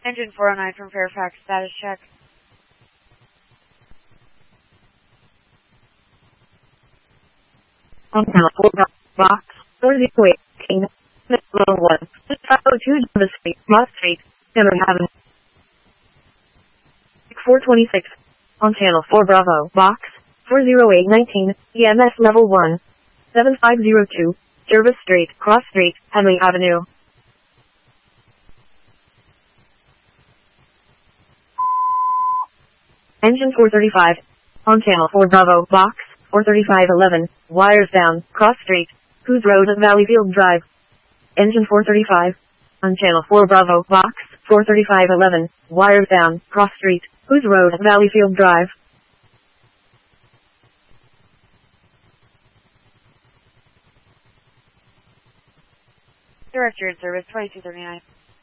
Engine 409 from Fairfax, status check. On channel 4, box 408, level 1, 502 Java Street, Moss Street, Hammond Avenue. 426. On channel 4 Bravo, box 40819, EMS level 1, 7502, Jervis Street, Cross Street, Henley Avenue. Engine 435. On channel 4 Bravo, box 43511, wires down, Cross Street, Coos Road at Valleyfield Drive. Engine 435. On channel 4 Bravo, box 43511, wires down, Cross Street, Coos Road at Valleyfield Drive. Director in service 2239.